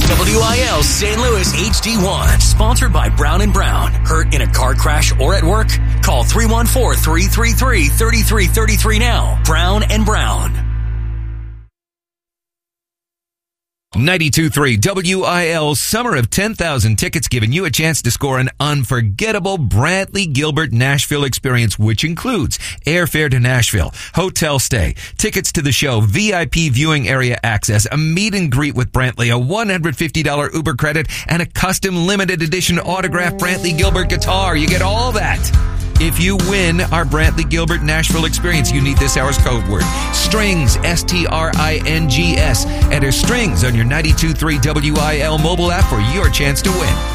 WIL St. Louis HD1, sponsored by Brown & Brown. Hurt in a car crash or at work? Call 314-333-3333 now. Brown & Brown. 92.3 WIL Summer of 10,000 tickets, giving you a chance to score an unforgettable Brantley Gilbert Nashville experience, which includes airfare to Nashville, hotel stay, tickets to the show, VIP viewing area access, a meet and greet with Brantley, a $150 Uber credit, and a custom limited edition autographed Brantley Gilbert guitar. You get all that. If you win our Brantley Gilbert Nashville experience, you need this hour's code word. STRINGS, STRINGS. Enter STRINGS on your 92.3 WIL mobile app for your chance to win.